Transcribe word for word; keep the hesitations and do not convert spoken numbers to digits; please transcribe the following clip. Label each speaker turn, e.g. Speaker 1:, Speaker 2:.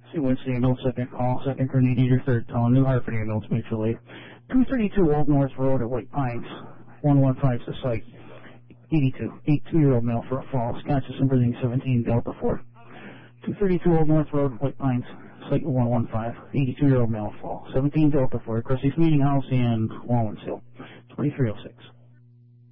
Speaker 1: See Wednesday ambulance, second call, second Grenadier, third tone, New Hartford ambulance, mutual aid. two thirty-two Old North Road at White Pines, one one five is the site. eighty-two, eighty-two-year-old male for a fall, conscious and breathing, seventeen, Delta four. two thirty-two Old North Road, White Pines, site one one five, eighty-two-year-old male fall, seventeen, Delta four, Cressy's Meeting House and Wallen's Hill, twenty-three oh six.